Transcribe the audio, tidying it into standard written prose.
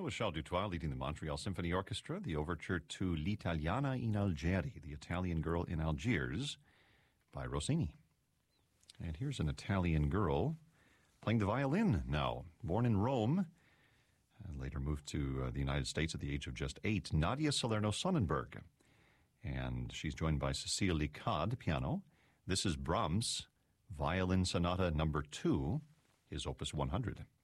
That was Charles Dutoit leading the Montreal Symphony Orchestra, the overture to L'Italiana in Algeri, the Italian Girl in Algiers, by Rossini. And here's an Italian girl playing the violin now, born in Rome, and later moved to the United States at the age of just 8, Nadia Salerno-Sonnenberg. And she's joined by Cécile Licade, piano. This is Brahms' Violin Sonata No. 2, his Opus 100.